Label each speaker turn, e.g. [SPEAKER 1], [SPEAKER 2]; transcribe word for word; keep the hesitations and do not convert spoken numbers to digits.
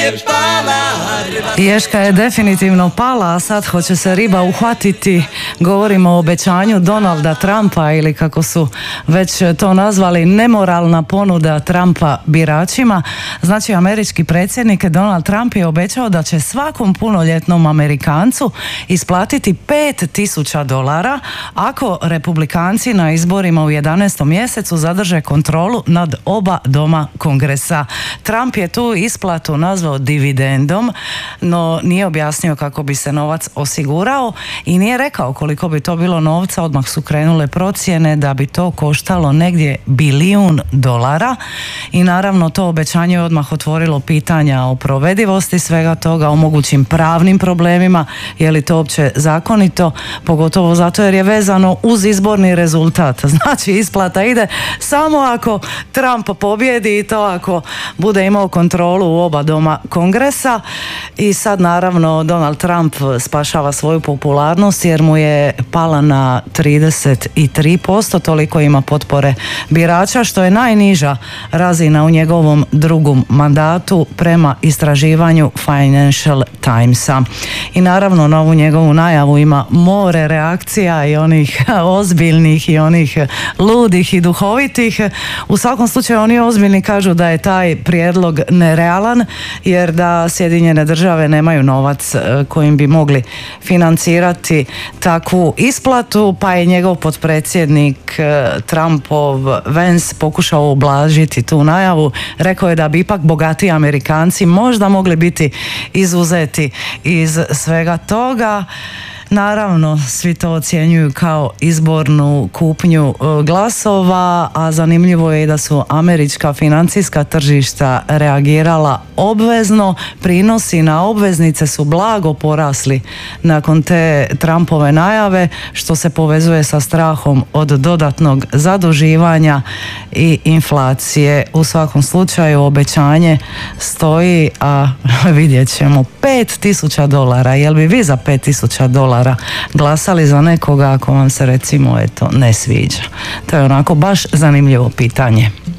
[SPEAKER 1] Ješka je definitivno pala, a sad hoće se riba uhvatiti. Govorimo o obećanju Donalda Trumpa, ili kako su već to nazvali, nemoralna ponuda Trumpa biračima. Znači, američki predsjednik Donald Trump je obećao da će svakom punoljetnom Amerikancu isplatiti pet tisuća dolara ako republikanci na izborima u jedanaestom mjesecu zadrže kontrolu nad oba doma Kongresa. Trump je tu isplatu nazvao dividendom, no nije objasnio kako bi se novac osigurao i nije rekao koliko bi to bilo novca. Odmah su krenule procjene da bi to koštalo negdje bilijun dolara i naravno to obećanje je odmah otvorilo pitanja o provedivosti svega toga, o mogućim pravnim problemima, je li to uopće zakonito, pogotovo zato jer je vezano uz izborni rezultat. Znači, isplata ide samo ako Trump pobjedi i to ako bude imao kontrolu u oba doma Kongresa. I sad naravno Donald Trump spašava svoju popularnost jer mu je pala na trideset tri posto, toliko ima potpore birača, što je najniža razina u njegovom drugom mandatu prema istraživanju Financial Timesa. I naravno na ovu njegovu najavu ima more reakcija, i onih ozbiljnih i onih ludih i duhovitih. U svakom slučaju oni ozbiljni kažu da je taj prijedlog nerealan, jer da Sjedinjene države nemaju novac kojim bi mogli financirati takvu isplatu, pa je njegov potpredsjednik Trumpov Vance pokušao ublažiti tu najavu. Rekao je da bi ipak bogatiji Amerikanci možda mogli biti izuzeti iz svega toga. Naravno, svi to ocjenjuju kao izbornu kupnju glasova, a zanimljivo je i da su američka financijska tržišta reagirala obvezno. Prinosi na obveznice su blago porasli nakon te Trumpove najave, što se povezuje sa strahom od dodatnog zaduživanja i inflacije. U svakom slučaju obećanje stoji, a vidjet ćemo. pet tisuća dolara, jel bi vi za pet tisuća dolara glasali za nekoga ako vam se recimo eto ne sviđa? To je onako baš zanimljivo pitanje.